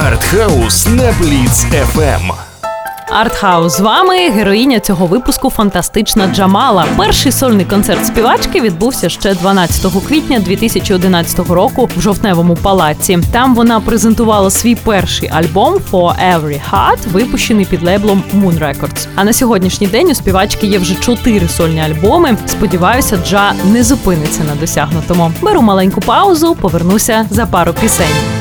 Артхаус на Бліц FM. Артхаус з вами, героїня цього випуску фантастична Джамала. Перший сольний концерт співачки відбувся ще 12 квітня 2011 року в Жовтневому палаці. Там вона презентувала свій перший альбом «For Every Heart», випущений під лейблом Moon Records. А на сьогоднішній день у співачки є вже 4 сольні альбоми. Сподіваюся, Джа не зупиниться на досягнутому. Беру маленьку паузу, повернуся за пару пісень.